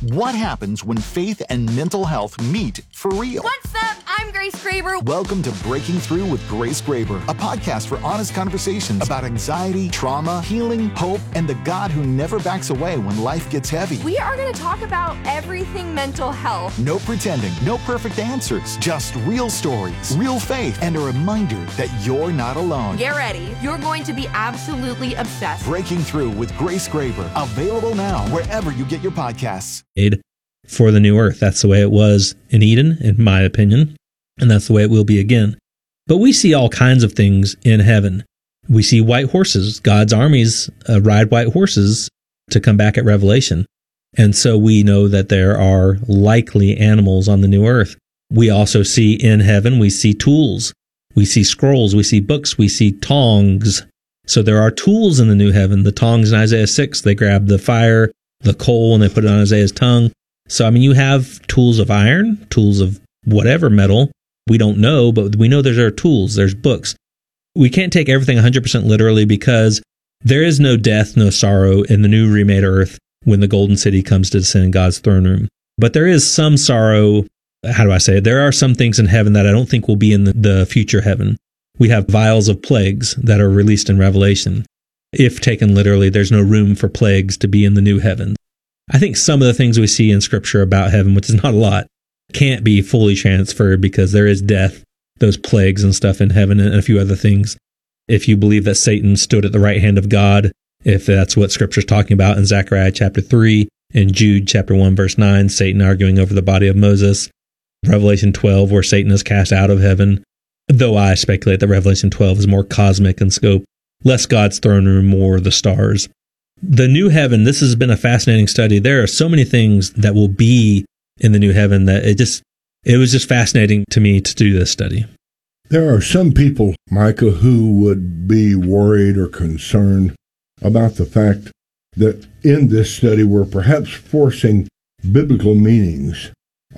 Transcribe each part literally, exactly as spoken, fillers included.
What happens when faith and mental health meet for real? What's up? I'm Grace Graber. Welcome to Breaking Through with Grace Graber, a podcast for honest conversations about anxiety, trauma, healing, hope, and the God who never backs away when life gets heavy. We are going to talk about everything mental health. No pretending, no perfect answers, just real stories, real faith, and a reminder that you're not alone. Get ready. You're going to be absolutely obsessed. Breaking Through with Grace Graber, available now wherever you get your podcasts. For the new earth. That's the way it was in Eden, in my opinion, and that's the way it will be again. But we see all kinds of things in heaven. We see white horses. God's armies uh, ride white horses to come back at Revelation. And so we know that there are likely animals on the new earth. We also see in heaven, we see tools. We see scrolls. We see books. We see tongs. So there are tools in the new heaven. The tongs in Isaiah six, they grab the fire, the coal, and they put it on Isaiah's tongue. So, I mean, you have tools of iron, tools of whatever metal. We don't know, but we know there are tools. There's books. We can't take everything one hundred percent literally because there is no death, no sorrow in the new remade earth when the golden city comes to descend in God's throne room. But there is some sorrow. How do I say it? There are some things in heaven that I don't think will be in the, the future heaven. We have vials of plagues that are released in Revelation. If taken literally, there's no room for plagues to be in the new heaven. I think some of the things we see in Scripture about heaven, which is not a lot, can't be fully transferred because there is death, those plagues and stuff in heaven, and a few other things. If you believe that Satan stood at the right hand of God, if that's what Scripture's talking about in Zechariah chapter three, in Jude chapter one, verse nine, Satan arguing over the body of Moses, Revelation twelve, where Satan is cast out of heaven, though I speculate that Revelation twelve is more cosmic in scope, less God's throne room, more the stars. The new heaven, this has been a fascinating study. There are so many things that will be in the new heaven that it just, it was just fascinating to me to do this study. There are some people, Micah, who would be worried or concerned about the fact that in this study we're perhaps forcing biblical meanings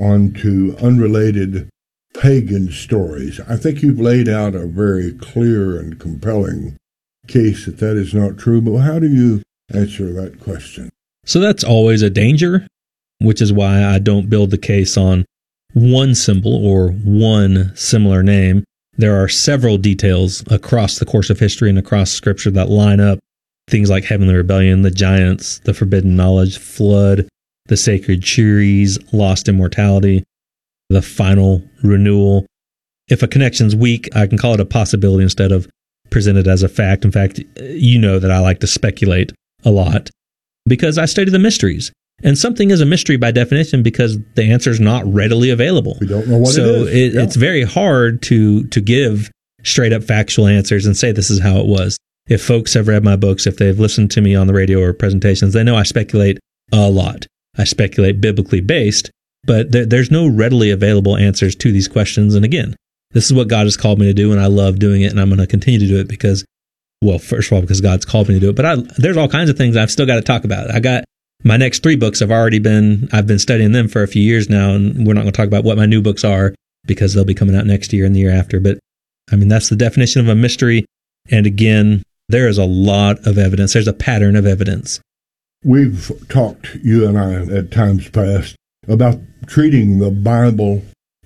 onto unrelated pagan stories. I think you've laid out a very clear and compelling case that that is not true, but how do you answer that question? So that's always a danger, which is why I don't build the case on one symbol or one similar name. There are several details across the course of history and across Scripture that line up things like heavenly rebellion, the giants, the forbidden knowledge, flood, the sacred trees, lost immortality, the final renewal. If a connection's weak, I can call it a possibility instead of present it as a fact. In fact, you know that I like to speculate a lot because I study the mysteries. And something is a mystery by definition because the answer is not readily available. We don't know what so it is. It, yeah. It's very hard to to give straight up factual answers and say this is how it was. If folks have read my books, if they've listened to me on the radio or presentations, they know I speculate a lot. I speculate biblically based, but there, there's no readily available answers to these questions. And again, this is what God has called me to do, and I love doing it, and I'm going to continue to do it because, well, first of all, because God's called me to do it, but I, there's all kinds of things I've still got to talk about. I got my next three books have already been, I've been studying them for a few years now, and we're not going to talk about what my new books are because they'll be coming out next year and the year after. But, I mean, that's the definition of a mystery. And again, there is a lot of evidence. There's a pattern of evidence. We've talked, you and I, at times past, about treating the Bible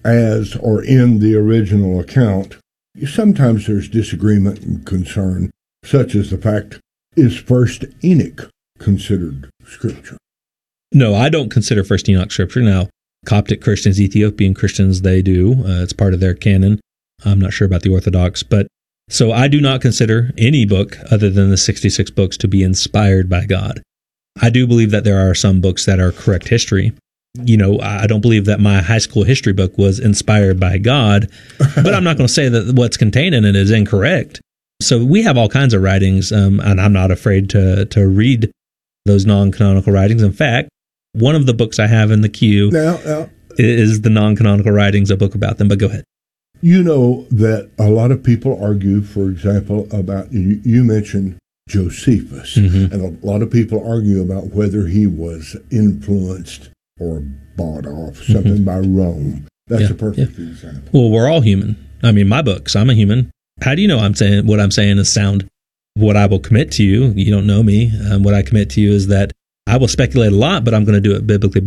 as or in the original account. Sometimes there's disagreement and concern, such as the fact, is First Enoch considered Scripture? No, I don't consider First Enoch Scripture. Now, Coptic Christians, Ethiopian Christians, they do. Uh, it's part of their canon. I'm not sure about the Orthodox, but so I do not consider any book other than the sixty-six books to be inspired by God. I do believe that there are some books that are correct history. You know, I don't believe that my high school history book was inspired by God, but I'm not going to say that what's contained in it is incorrect. So we have all kinds of writings, um, and I'm not afraid to to read those non-canonical writings. In fact, one of the books I have in the queue now, now, is the non-canonical writings, a book about them, but go ahead. You know that a lot of people argue, for example, about, you, you mentioned Josephus, mm-hmm. and a lot of people argue about whether he was influenced or bought off, something mm-hmm. by Rome. That's yeah, a perfect yeah. example. Well, we're all human. I mean, my books, I'm a human. How do you know I'm saying what I'm saying is sound? What I will commit to you, you don't know me. Um, what I commit to you is that I will speculate a lot, but I'm going to do it biblically